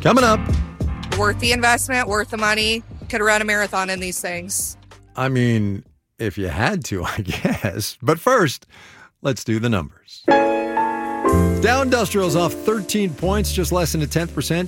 Coming up. Worth the investment, worth the money. Could run a marathon in these things. I mean, if you had to, I guess. But first, let's do the numbers. Dow Industrial's off 13 points, just less than 0.1%,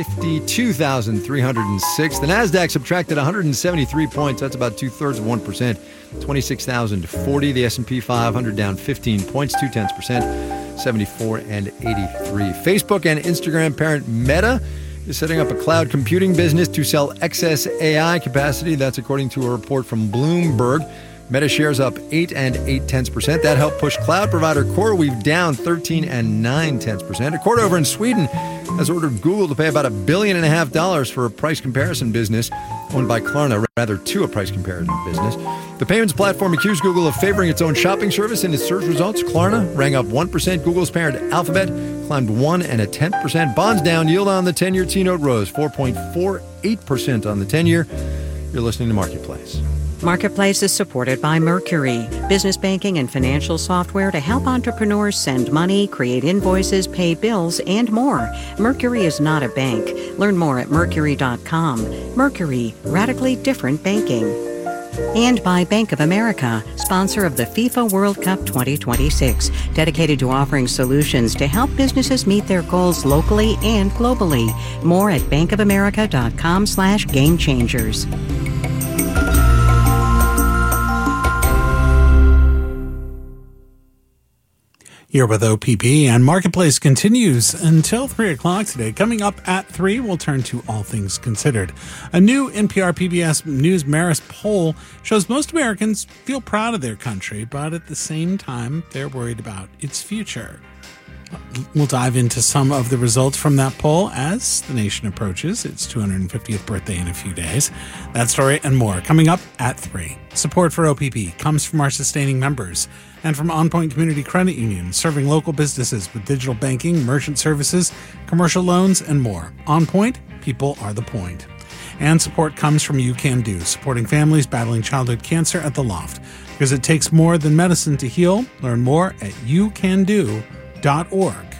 52,306. The NASDAQ subtracted 173 points. That's about 2/3 of 1%, 26,040. The S&P 500 down 15 points, 0.2%, 74 and 83. Facebook and Instagram parent Meta is setting up a cloud computing business to sell excess AI capacity. That's according to a report from Bloomberg. Meta shares up 8.8%. That helped push cloud provider CoreWeave down 13.9%. A court over in Sweden has ordered Google to pay about $1.5 billion for a price comparison business owned by Klarna, rather to a price comparison business. The payments platform accused Google of favoring its own shopping service in its search results. Klarna rang up 1%. Google's parent Alphabet climbed 1.1%. Bonds down. Yield on the 10-year T-note rose 4.48% on the 10-year. You're listening to Marketplace. Marketplace is supported by Mercury, business banking and financial software to help entrepreneurs send money, create invoices, pay bills, and more. Mercury is not a bank. Learn more at Mercury.com. Mercury, radically different banking. And by Bank of America, sponsor of the FIFA World Cup 2026, dedicated to offering solutions to help businesses meet their goals locally and globally. More at bankofamerica.com/gamechangers. Here with OPP, and Marketplace continues until 3 o'clock today. Coming up at 3, we'll turn to All Things Considered. A new NPR PBS News Marist poll shows most Americans feel proud of their country, but at the same time, they're worried about its future. We'll dive into some of the results from that poll as the nation approaches its 250th birthday in a few days. That story and more coming up at 3. Support for OPP comes from our sustaining members and from On Point Community Credit Union, serving local businesses with digital banking, merchant services, commercial loans, and more. On Point, people are the point. And support comes from You Can Do, supporting families battling childhood cancer at the Loft. Because it takes more than medicine to heal. Learn more at youcando.org.